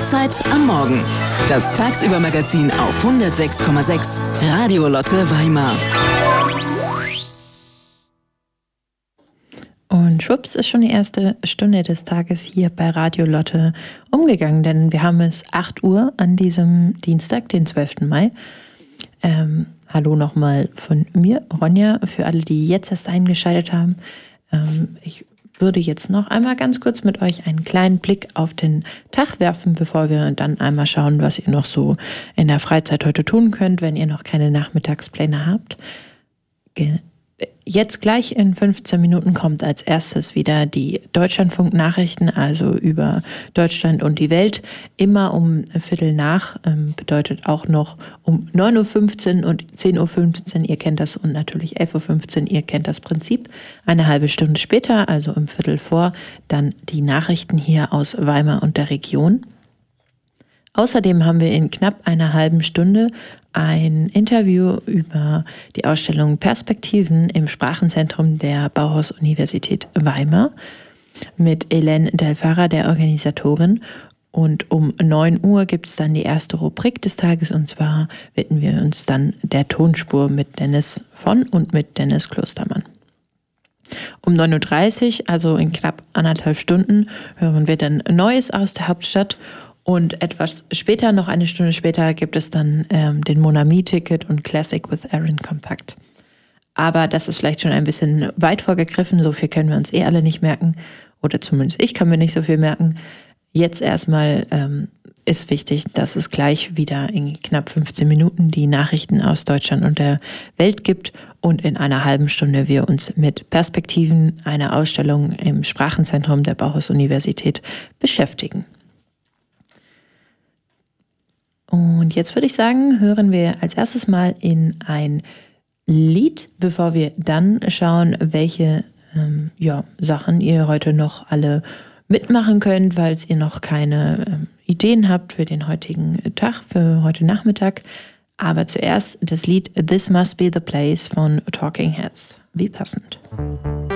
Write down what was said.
Lotte-Zeit am Morgen. Das Tagsüber-Magazin auf 106,6 Radio Lotte Weimar. Und schwupps ist schon die erste Stunde des Tages hier bei Radio Lotte umgegangen, denn wir haben es 8 Uhr an diesem Dienstag, den 12. Mai. Hallo nochmal von mir, Ronja, für alle, die jetzt erst eingeschaltet haben. Ich würde jetzt noch einmal ganz kurz mit euch einen kleinen Blick auf den Tag werfen, bevor wir dann einmal schauen, was ihr noch so in der Freizeit heute tun könnt, wenn ihr noch keine Nachmittagspläne habt. Jetzt gleich in 15 Minuten kommt als erstes wieder die Deutschlandfunk-Nachrichten, also über Deutschland und die Welt. Immer um Viertel nach, bedeutet auch noch um 9.15 Uhr und 10.15 Uhr, ihr kennt das, und natürlich 11.15 Uhr, ihr kennt das Prinzip. Eine halbe Stunde später, also um Viertel vor, dann die Nachrichten hier aus Weimar und der Region. Außerdem haben wir in knapp einer halben Stunde ein Interview über die Ausstellung Perspektiven im Sprachenzentrum der Bauhaus-Universität Weimar mit Hélène Delfara, der Organisatorin. Und um 9 Uhr gibt es dann die erste Rubrik des Tages, und zwar widmen wir uns dann der Tonspur mit Dennis von und mit Dennis Klostermann. Um 9.30 Uhr, also in knapp 1,5 Stunden, hören wir dann Neues aus der Hauptstadt. Und etwas später, noch eine Stunde später, gibt es dann den Mon Ami-Ticket und Classic with Aaron Kompakt. Aber das ist vielleicht schon ein bisschen weit vorgegriffen, so viel können wir uns alle nicht merken. Oder zumindest ich kann mir nicht so viel merken. Jetzt erstmal ist wichtig, dass es gleich wieder in knapp 15 Minuten die Nachrichten aus Deutschland und der Welt gibt und in einer halben Stunde wir uns mit Perspektiven einer Ausstellung im Sprachenzentrum der Bauhaus-Universität beschäftigen. Und jetzt würde ich sagen, hören wir als erstes mal in ein Lied, bevor wir dann schauen, welche Sachen ihr heute noch alle mitmachen könnt, falls ihr noch keine Ideen habt für den heutigen Tag, für heute Nachmittag. Aber zuerst das Lied This Must Be the Place von Talking Heads. Wie passend.